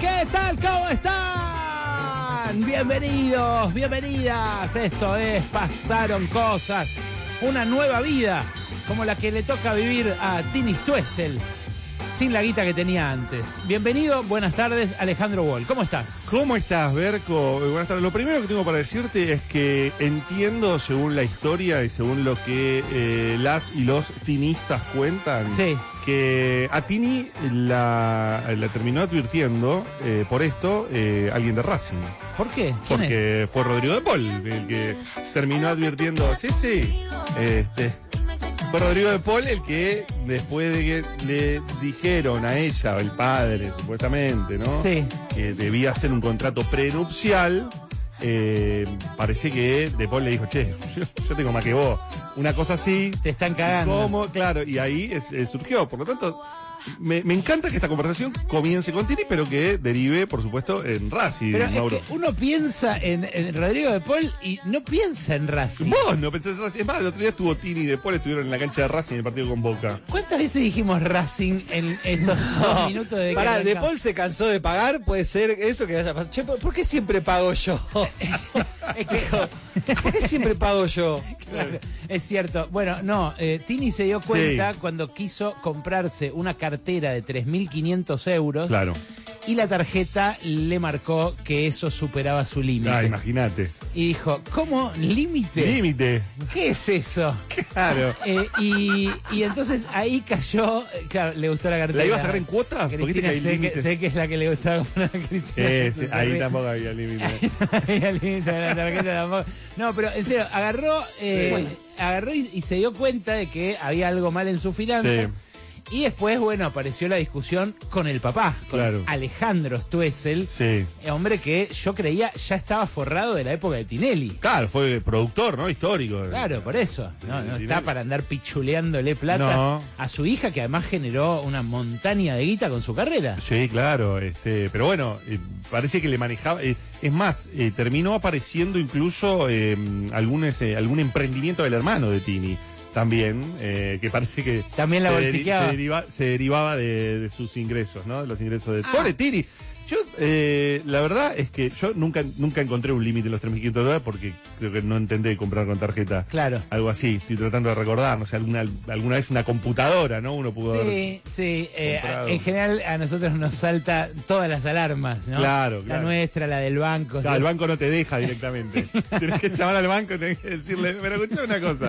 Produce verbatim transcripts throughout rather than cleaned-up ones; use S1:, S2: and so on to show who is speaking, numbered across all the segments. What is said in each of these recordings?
S1: ¿Qué tal? ¿Cómo están? Bienvenidos, bienvenidas. Esto es Pasaron Cosas. Una nueva vida, como la que le toca vivir a Tini Stoessel, sin la guita que tenía antes. Bienvenido, buenas tardes, Alejandro Wall. ¿Cómo estás?
S2: ¿Cómo estás, Berco? Buenas tardes. Lo primero que tengo para decirte es que entiendo, según la historia y según lo que eh, las y los tinistas cuentan,
S1: sí,
S2: que a Tini la, la terminó advirtiendo eh, por esto eh, alguien de Racing.
S1: ¿Por qué? ¿Quién
S2: Porque
S1: es?
S2: fue Rodrigo de Paul el que terminó advirtiendo. Sí, sí. Este, fue Rodrigo de Paul el que, después de que le dijeron a ella, el padre, supuestamente, ¿no?
S1: Sí.
S2: Que debía hacer un contrato prenupcial, eh, parece que de Paul le dijo, che, yo, yo tengo más que vos. Una cosa así.
S1: Te están cagando.
S2: ¿Cómo? Claro, y ahí es, es, surgió. Por lo tanto, me, me encanta que esta conversación comience con Tini, pero que derive, por supuesto, en Racing,
S1: Pero
S2: Mauro.
S1: es que uno piensa en, en Rodrigo de Paul y no piensa en Racing.
S2: Vos no pensás en Racing. Es más, el otro día estuvo Tini y de Paul estuvieron en la cancha de Racing en el partido con Boca.
S1: ¿Cuántas veces dijimos Racing en estos dos minutos de que
S3: Pará,
S1: arranca?
S3: De Paul se cansó de pagar, puede ser eso que haya pasado. Che, ¿por qué siempre pago yo?
S1: Es que,
S3: ¿Por qué siempre pago yo?
S1: claro, es cierto. Bueno, no, eh, Tini se dio cuenta sí. cuando quiso comprarse una cartera de tres mil quinientos euros.
S2: Claro.
S1: Y la tarjeta le marcó que eso superaba su límite.
S2: Ah, imagínate.
S1: Y dijo, ¿cómo? ¿Límite?
S2: Límite.
S1: ¿Qué es eso?
S2: Claro.
S1: Eh, y, y entonces ahí cayó, claro, le gustó la cartera.
S2: ¿La iba a sacar en cuotas?
S1: Cristina,
S2: que hay
S1: sé, que, sé que es la que le gustaba comprar a Cristina.
S2: Eh, sí, ahí tampoco había límite.
S1: Había límite de la tarjeta tampoco. No, pero en serio, agarró, eh, sí. agarró y, y se dio cuenta de que había algo mal en su finanza. Sí. Y después, bueno, apareció la discusión con el papá, con claro. Alejandro Stoessel,
S2: sí.
S1: hombre que yo creía ya estaba forrado de la época de Tinelli.
S2: Claro, fue productor, ¿no? Histórico.
S1: Claro, por eso. No, no está para andar pichuleándole plata no. a su hija, que además generó una montaña de guita con su carrera.
S2: Sí, claro. Este, pero bueno, eh, parece que le manejaba... Eh, es más, eh, terminó apareciendo incluso eh, algún, ese, algún emprendimiento del hermano de Tini. También, eh, que parece que
S1: también la
S2: se,
S1: bolsiqueaba.
S2: se, deriva, se derivaba de, de sus ingresos, ¿no? De los ingresos de...
S1: Ah.
S2: ¡Pobre Tini! Yo, eh, la verdad es que yo nunca nunca encontré un límite en los tres mil quinientos dólares porque creo que no intenté comprar con tarjeta.
S1: Claro.
S2: Algo así, estoy tratando de recordar, no sé, alguna, alguna vez una computadora, ¿no? Uno pudo
S1: sí,
S2: haber
S1: sí, eh, en general a nosotros nos salta todas las alarmas, ¿no?
S2: Claro, claro.
S1: La nuestra, la del banco.
S2: Claro, ¿sí? El banco no te deja directamente. Tienes que llamar al banco y tenés que decirle, pero escuchá una cosa.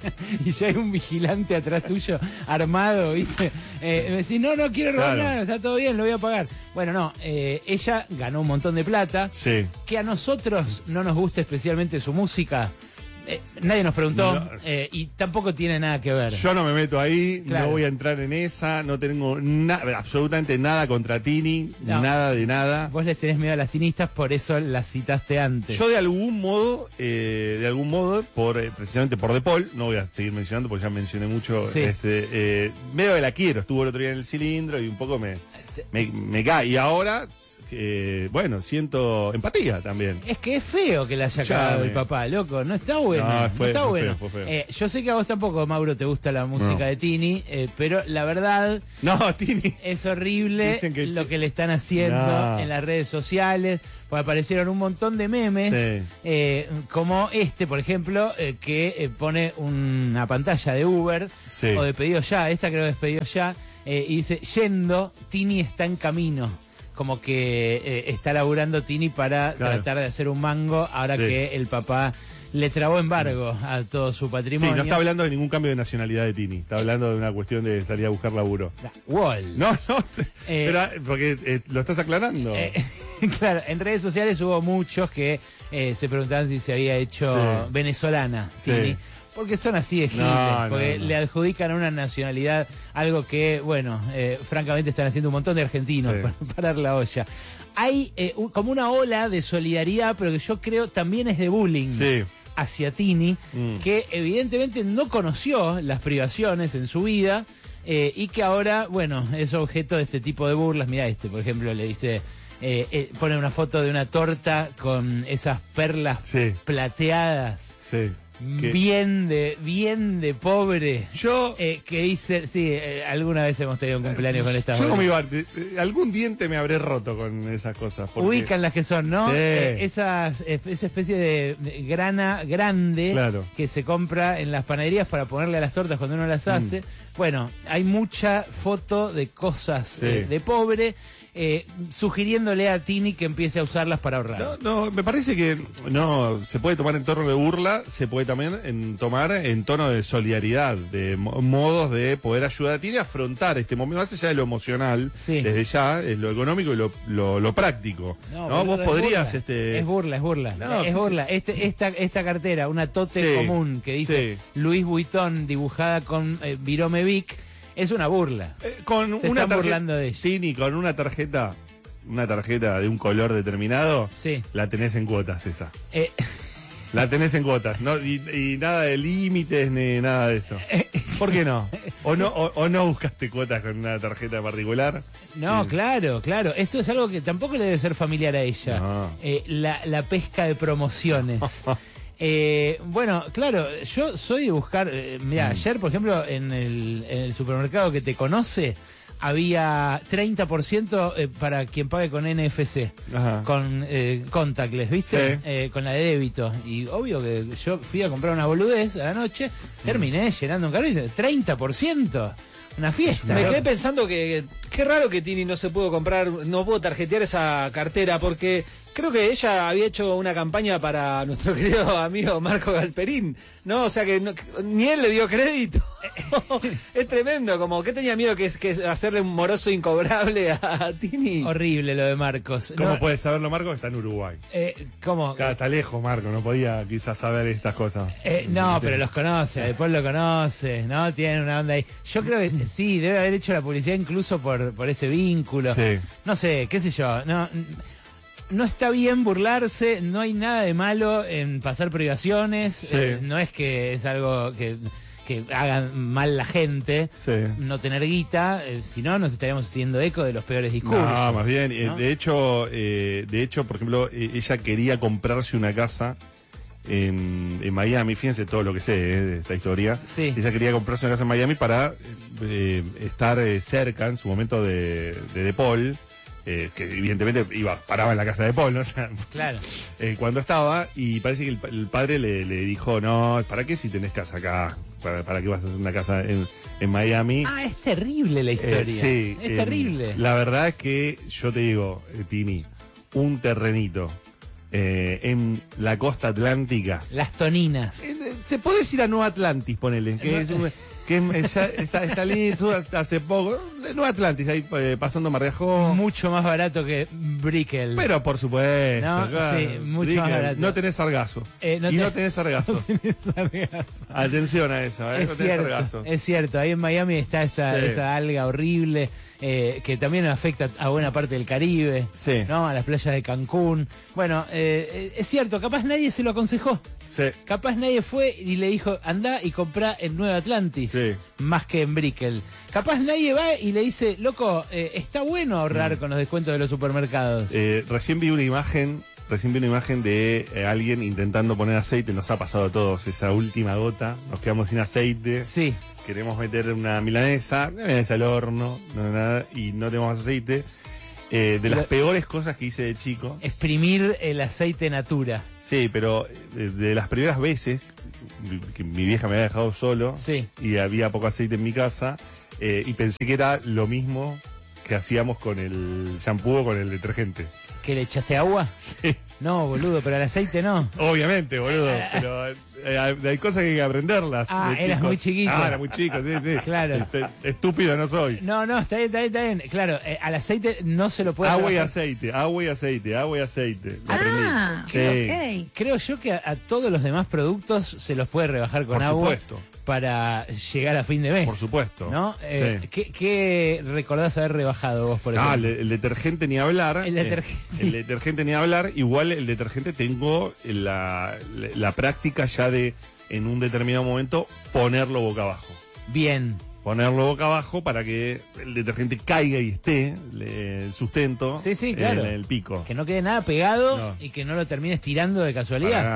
S1: Y ya hay un vigilante atrás tuyo, armado, ¿viste? Eh, me decís, no, no quiero robar claro. nada, está todo bien, lo voy a pagar. Bueno, no, eh, ella ganó un montón de plata.
S2: Sí.
S1: Que a nosotros no nos gusta especialmente su música. Eh, nadie nos preguntó no, eh, y tampoco tiene nada que ver.
S2: Yo no me meto ahí,
S1: claro.
S2: no voy a entrar en esa, no tengo na absolutamente nada contra Tini, no. nada de nada.
S1: Vos les tenés miedo a las tinistas, por eso las citaste antes.
S2: Yo de algún modo, eh, de algún modo, por eh, precisamente por De Paul, no voy a seguir mencionando porque ya mencioné mucho,
S1: sí.
S2: este, eh, medio que la quiero, estuvo el otro día en el cilindro y un poco me, me, me cae. Y ahora... Eh, bueno, siento empatía también.
S1: Es que es feo que la haya cagado el papá, loco. No está bueno.
S2: No, fue,
S1: no está
S2: fue
S1: bueno.
S2: Feo, fue feo.
S1: Eh, yo sé que a vos tampoco, Mauro, te gusta la música no. de Tini, eh, pero la verdad.
S2: No, Tini.
S1: Es horrible que lo que le están haciendo no. en las redes sociales. Porque aparecieron un montón de memes, sí. eh, como este, por ejemplo, eh, que eh, pone una pantalla de Uber
S2: sí.
S1: o de Pedido Ya. Esta creo que es Pedido Ya. Eh, y dice: yendo, Tini está en camino. Como que eh, está laburando Tini para claro. tratar de hacer un mango ahora sí. que el papá le trabó embargo a todo su patrimonio.
S2: Sí, no está hablando de ningún cambio de nacionalidad de Tini, está hablando de una cuestión de salir a buscar laburo.
S1: Wall.
S2: No, no, eh, pero, porque eh, lo estás aclarando.
S1: Eh, claro, en redes sociales hubo muchos que eh, se preguntaban si se había hecho sí. venezolana Tini. Sí. Porque son así de giles, no, porque no, no. le adjudican a una nacionalidad algo que, bueno, eh, francamente están haciendo un montón de argentinos sí. para parar la olla. Hay eh, un, como una ola de solidaridad, pero que yo creo también es de bullying
S2: sí.
S1: hacia Tini, mm. que evidentemente no conoció las privaciones en su vida eh, y que ahora, bueno, es objeto de este tipo de burlas. Mira este, por ejemplo, le dice... Eh, eh, pone una foto de una torta con esas perlas
S2: sí.
S1: plateadas.
S2: Sí. Que-
S1: bien de bien de pobre.
S2: Yo,
S1: Eh, que dice, sí, eh, alguna vez hemos tenido un cumpleaños con esta.
S2: yo como iba, eh, algún diente me habré roto con esas cosas. porque-
S1: Ubican las que son, ¿no?
S2: Sí.
S1: Eh, esas, eh, esa especie de de grana grande
S2: Claro.
S1: que se compra en las panaderías para ponerle a las tortas cuando uno las hace. Bueno, hay mucha foto de cosas
S2: Sí.
S1: eh, de pobre, eh, sugiriéndole a Tini que empiece a usarlas para ahorrar.
S2: No, no, me parece que no se puede tomar en tono de burla, se puede también en, tomar en tono de solidaridad, de mo- modos de poder ayudar a Tini a afrontar este momento, más allá de lo emocional,
S1: Sí.
S2: desde ya, es lo económico y lo, lo, lo práctico. No,
S1: boludo,
S2: vos
S1: es
S2: podrías,
S1: burla.
S2: este.
S1: Es burla, es burla.
S2: No,
S1: es
S2: sí.
S1: burla. Este, esta, esta cartera, una tote
S2: Sí,
S1: común que dice
S2: sí.
S1: Louis Vuitton dibujada con eh, Virome Vic, es una burla.
S2: eh, con
S1: Se
S2: una
S1: están
S2: tarjeta,
S1: burlando de ella.
S2: Tini, con una tarjeta, una tarjeta de un color determinado,
S1: Sí.
S2: la tenés en cuotas esa.
S1: Eh,
S2: La tenés en cuotas, ¿no? Y, y nada de límites ni nada de eso. ¿Por qué no? ¿O no, o, o no buscaste cuotas con una tarjeta particular?
S1: No,
S2: Sí.
S1: claro, claro. Eso es algo que tampoco le debe ser familiar a ella.
S2: No.
S1: Eh, la, la pesca de promociones. Eh, bueno, claro, yo soy de buscar. Eh, mira, ayer, por ejemplo, en el, en el supermercado que te conoce, había treinta por ciento eh, para quien pague con N F C,
S2: Ajá.
S1: con eh, contactless, ¿viste?
S2: Sí.
S1: Eh, con la de débito. Y obvio que yo fui a comprar una boludez a la noche, terminé llenando un carrito. treinta por ciento. Una fiesta.
S3: Me
S1: ¿no?
S3: quedé pensando que qué raro que Tini no se pudo comprar, no pudo tarjetear esa cartera, porque creo que ella había hecho una campaña para nuestro querido amigo Marco Galperín, ¿no? O sea que no- ni él le dio crédito. Es tremendo, como que tenía miedo que, que hacerle un moroso incobrable a, a Tini.
S1: Horrible lo de Marcos.
S2: ¿Cómo
S1: No,
S2: puedes saberlo, Marco? Está en Uruguay.
S1: eh, ¿Cómo?
S2: Claro, está lejos, Marco, no podía quizás saber estas cosas.
S1: Eh, no, pero los conoce, después lo conoce, ¿no? Tienen una onda ahí. Yo creo que sí, debe haber hecho la publicidad incluso por, por ese vínculo.
S2: Sí.
S1: No sé, qué sé yo. No, no está bien burlarse, no hay nada de malo en pasar privaciones.
S2: Sí.
S1: eh, no es que es algo que, que hagan mal la gente.
S2: Sí.
S1: No tener guita, eh, si no nos estaríamos haciendo eco de los peores discursos.
S2: No, más bien. eh,
S1: ¿no?
S2: De hecho, eh, de hecho, por ejemplo, eh, ella quería comprarse una casa en, en Miami. Fíjense todo lo que sé eh, de esta historia.
S1: Sí.
S2: Ella quería comprarse una casa en Miami para eh, estar eh, cerca en su momento de, de De Paul. Eh, que evidentemente iba, paraba en la casa de Paul, ¿no? O sea,
S1: Claro.
S2: eh, cuando estaba, y parece que el, pa- el padre le, le dijo, no, ¿para qué si tenés casa acá? ¿Para, para qué vas a hacer una casa en, en Miami?
S1: Ah, es terrible la historia.
S2: Eh, sí.
S1: Es
S2: eh,
S1: terrible.
S2: La verdad es que yo te digo, eh, Tini, un terrenito eh, en la costa atlántica.
S1: Las toninas.
S2: Eh, eh, Se puede decir a Nueva Atlantis, ponele, que, es, un- que es- ya está, está lindo, hasta hace poco. Nueva Atlantis, ahí eh, pasando Mar de Ajó.
S1: Mucho más barato que Brickell.
S2: Pero por supuesto,
S1: No,
S2: claro.
S1: sí, mucho
S2: Dije,
S1: más barato.
S2: No tenés sargazo.
S1: Eh, no
S2: y
S1: te-
S2: no tenés sargazo. Atención a eso, ¿eh?
S1: Es
S2: no tenés
S1: cierto,
S2: sargazo.
S1: es cierto. Ahí en Miami está esa,
S2: Sí.
S1: esa alga horrible eh, que también afecta a buena parte del Caribe,
S2: Sí.
S1: ¿no? A las playas de Cancún. Bueno, eh, es cierto, capaz nadie se lo aconsejó.
S2: Sí.
S1: Capaz nadie fue y le dijo, anda y comprá en Nueva Atlantis,
S2: Sí.
S1: más que en Brickell. Capaz nadie va y le dice, loco, eh, está bueno ahorrar con los descuentos de los supermercados.
S2: Eh, recién vi una imagen, recién vi una imagen de eh, alguien intentando poner aceite, nos ha pasado a todos esa última gota, nos quedamos sin aceite,
S1: Sí,
S2: queremos meter una milanesa, una milanesa al horno, no, nada, y no tenemos más aceite. Eh, de las
S1: Pero-
S2: peores cosas que hice de chico,
S1: exprimir el aceite natura.
S2: sí, pero eh, de las primeras veces que mi vieja me había dejado solo
S1: Sí.
S2: y había poco aceite en mi casa, eh, y pensé que era lo mismo que hacíamos con el shampoo o con el detergente.
S1: ¿Que le echaste agua?
S2: Sí.
S1: No, boludo, pero al aceite no.
S2: Obviamente, boludo, pero eh, hay hay cosas que hay que aprenderlas.
S1: Ah,
S2: de
S1: eras
S2: chico.
S1: muy chiquito.
S2: Ah, era muy chico, sí, sí.
S1: Claro.
S2: Este, estúpido no soy.
S1: No, no, está bien, está bien, está bien. Claro, eh, al aceite no se lo puede
S2: Agua y
S1: rebajar.
S2: aceite, agua y aceite, agua y aceite. Lo
S4: Ah,
S2: aprendí. Sí.
S4: ok.
S1: Creo yo que a, a todos los demás productos se los puede rebajar con
S2: Por
S1: agua
S2: supuesto.
S1: para llegar a fin de mes.
S2: Por supuesto.
S1: ¿No? Eh,
S2: Sí.
S1: ¿qué, qué recordás haber rebajado vos, por ejemplo?
S2: Ah, el, el detergente ni hablar.
S1: El
S2: eh,
S1: detergente, sí.
S2: el detergente ni hablar. Igual el detergente tengo la, la, la práctica ya de, en un determinado momento, ponerlo boca abajo.
S1: Bien.
S2: Ponerlo boca abajo para que el detergente caiga y esté le- el sustento
S1: Sí, sí, claro.
S2: en el pico.
S1: Que no quede nada pegado
S2: No.
S1: y que no lo termines tirando de
S2: Para
S1: casualidad.
S2: nada.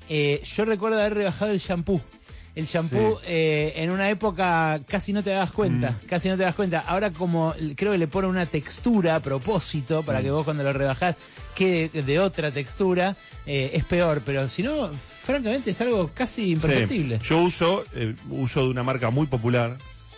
S1: Eh, yo recuerdo haber rebajado el shampoo. El shampoo sí. eh, en una época casi no te dabas cuenta, mm. casi no te das cuenta. Ahora como creo que le ponen una textura a propósito para mm. que vos cuando lo rebajás quede de otra textura, eh, es peor. Pero si no, francamente es algo casi imperceptible.
S2: Sí. Yo uso, eh, uso de una marca muy popular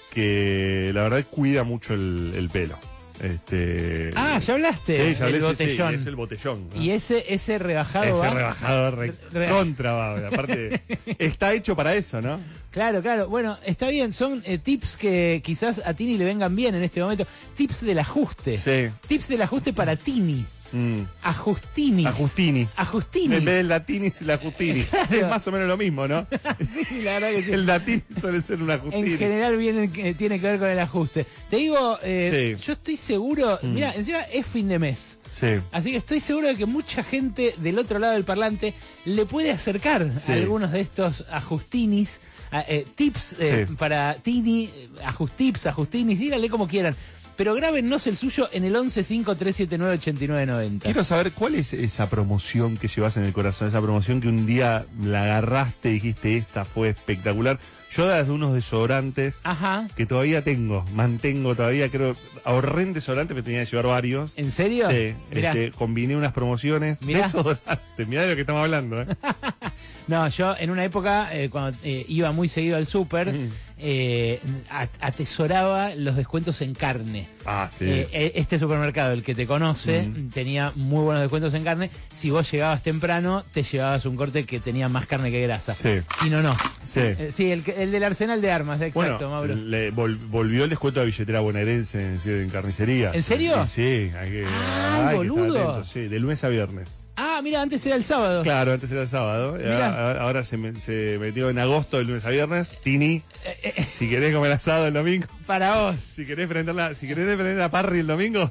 S2: que la verdad cuida mucho el, el pelo. Este...
S1: Ah, ya hablaste.
S2: Sí, ya hablé,
S1: el botellón.
S2: Sí, sí, es el botellón, ¿no?
S1: Y ese, ese rebajado
S2: Ese
S1: va...
S2: rebajado re re contra va. Aparte, está hecho para eso, ¿no?
S1: Claro, claro. Bueno, está bien. Son eh, tips que quizás a Tini le vengan bien en este momento. Tips del ajuste.
S2: Sí.
S1: Tips del ajuste para Tini. Mm. Ajustinis.
S2: Ajustini.
S1: Ajustinis.
S2: En vez del latinis, el ajustini. Claro. Es más o menos lo mismo, ¿no?
S1: Sí, la verdad que sí.
S2: El latín suele ser un ajustini.
S1: En general viene, tiene que ver con el ajuste. Te digo, eh, sí. yo estoy seguro, mm. mira, encima es fin de mes.
S2: Sí.
S1: Así que estoy seguro de que mucha gente del otro lado del parlante le puede acercar sí. a algunos de estos ajustinis, a, eh, tips eh, sí. para Tini, ajustips, ajustinis, díganle como quieran. Pero grábennos el suyo en el once cinco tres siete nueve ocho nueve nueve cero.
S2: Quiero saber cuál es esa promoción que llevas en el corazón, esa promoción que un día la agarraste y dijiste, esta fue espectacular. Yo desde unos desodorantes
S1: Ajá.
S2: que todavía tengo, mantengo todavía, creo, ahorré en desodorantes, pero tenía que llevar varios.
S1: ¿En serio?
S2: Sí, este, combiné unas promociones.
S1: Mirá.
S2: Desodorantes, mirá de lo que estamos hablando, ¿eh?
S1: No, yo en una época, eh, cuando eh, iba muy seguido al súper, mm. eh, atesoraba los descuentos en carne.
S2: Ah, sí.
S1: Eh, este supermercado, el que te conoce, mm. tenía muy buenos descuentos en carne. Si vos llegabas temprano, te llevabas un corte que tenía más carne que grasa.
S2: Sí.
S1: Si no, no.
S2: Sí,
S1: eh, sí el, el del arsenal de armas, exacto,
S2: bueno,
S1: Mauro.
S2: Le vol volvió el descuento de billetera bonaerense en, en carnicerías.
S1: ¿En serio?
S2: Sí, sí. Hay que,
S1: ¡Ay,
S2: hay
S1: boludo!
S2: Que estar atento, sí, de lunes a viernes.
S1: Ah, mira, antes era el sábado.
S2: Claro, antes era el sábado. Ahora, ahora se, me, se metió en agosto, de lunes a viernes. Tini, eh, eh, si querés comer asado el domingo.
S1: Para vos.
S2: Si querés prender la, si querés prender la parry el domingo.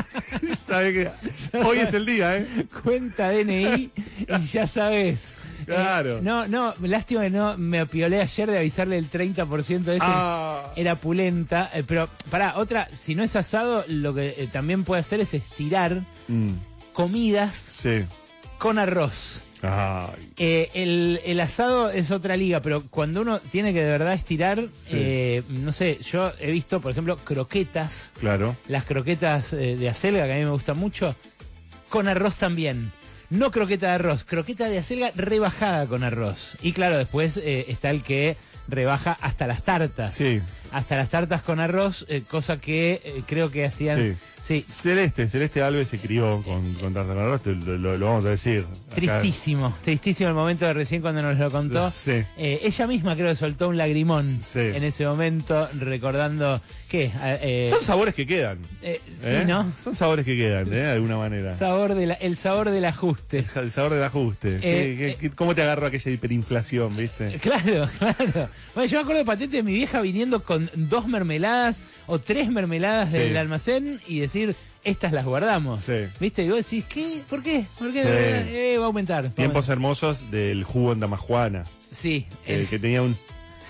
S2: Sabés que hoy es el día, ¿eh?
S1: Cuenta D N I y ya sabes.
S2: Claro.
S1: Eh, no, no, lástima que no me apiolé ayer de avisarle el treinta por ciento de esto.
S2: Ah.
S1: Era pulenta. Eh, pero, pará, otra, si no es asado, lo que eh, también puede hacer es estirar mm. comidas
S2: sí.
S1: con arroz.
S2: Ay.
S1: Eh, el, el asado es otra liga, pero cuando uno tiene que de verdad estirar, sí. eh, no sé, yo he visto, por ejemplo, croquetas.
S2: Claro.
S1: Las croquetas eh, de acelga, que a mí me gustan mucho, con arroz también. No croqueta de arroz, croqueta de acelga rebajada con arroz. Y claro, después eh, está el que rebaja hasta las tartas.
S2: Sí.
S1: Hasta las tartas con arroz, eh, cosa que eh, creo que hacían...
S2: Sí. Sí. Celeste, Celeste Alves se crió con, con tartas con arroz, lo, lo, lo vamos a decir.
S1: Tristísimo, acá. tristísimo el momento de recién cuando nos lo contó.
S2: Sí.
S1: Eh, ella misma creo que soltó un lagrimón sí. en ese momento, recordando que...
S2: Eh, Son sabores que quedan.
S1: Eh, sí,
S2: ¿eh?
S1: ¿no?
S2: Son sabores que quedan, ¿eh? De alguna manera.
S1: Sabor de la, el sabor del ajuste.
S2: El sabor del ajuste. Eh, ¿Qué, qué, ¿Cómo te agarró aquella hiperinflación, viste?
S1: Claro, claro. Bueno, yo me acuerdo de patente de mi vieja viniendo con dos mermeladas o tres mermeladas sí. del almacén y decir... Estas las guardamos. Sí. ¿Viste? Y vos decís, ¿qué? ¿Por qué? ¿Por qué? Sí. Eh, va a aumentar. Va
S2: Tiempos
S1: a aumentar.
S2: hermosos del jugo en Damajuana.
S1: Sí.
S2: El... Que tenía un...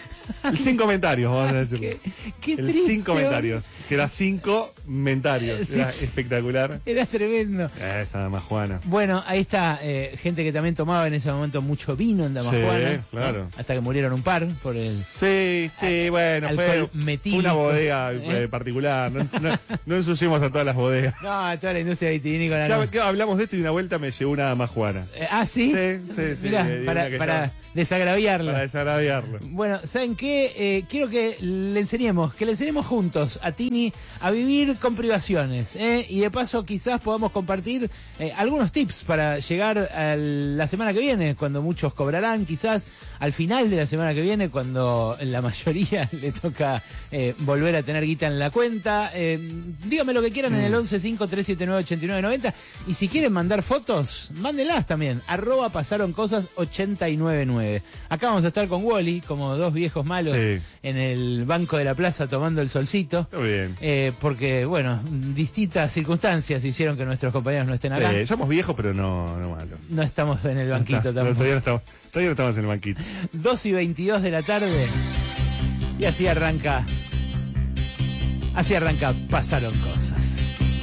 S2: El sin comentarios, vamos a decirlo.
S1: Qué, qué
S2: el
S1: triste,
S2: sin comentarios. Que era cinco comentarios.
S1: Sí,
S2: era
S1: sí.
S2: espectacular.
S1: Era tremendo.
S2: Esa Damajuana.
S1: Bueno, ahí está. Eh, gente que también tomaba en ese momento mucho vino en Damajuana.
S2: Sí, claro.
S1: ¿no? Hasta que murieron un par por el.
S2: Sí, sí, a, bueno. Fue
S1: metílico.
S2: Una bodega ¿Eh? particular. No, no, no ensuciemos a todas las bodegas.
S1: No, a toda la industria vitivinícola.
S2: Ya
S1: no.
S2: hablamos de esto y una vuelta me llevó una Damajuana.
S1: Eh, ah, sí.
S2: Sí, sí, sí.
S1: Mirá, para, para desagraviarlo.
S2: Para desagraviarlo.
S1: Bueno, ¿saben qué? Eh, quiero que le enseñemos, que le enseñemos juntos a Tini a vivir con privaciones, ¿eh? Y de paso quizás podamos compartir eh, algunos tips para llegar a la semana que viene, cuando muchos cobrarán, quizás al final de la semana que viene, cuando la mayoría le toca eh, volver a tener guita en la cuenta. Eh, díganme lo que quieran mm. en el once cinco tres siete nueve ocho nueve nueve cero y si quieren mandar fotos, mándenlas también, arroba pasaron cosas ochenta y nueve nueve. Acá vamos a estar con Wally, como dos viejos malos, sí. en el banco de la plaza tomando el solcito.
S2: Muy bien.
S1: Eh, porque, bueno, distintas circunstancias hicieron que nuestros compañeros no estén acá.
S2: Sí, somos viejos, pero no, no malos.
S1: No estamos en el banquito
S2: no,
S1: tampoco.
S2: Todavía no, estamos, todavía no estamos en el banquito.
S1: dos y veintidós de la tarde. Y así arranca. Así arranca Pasaron Cosas.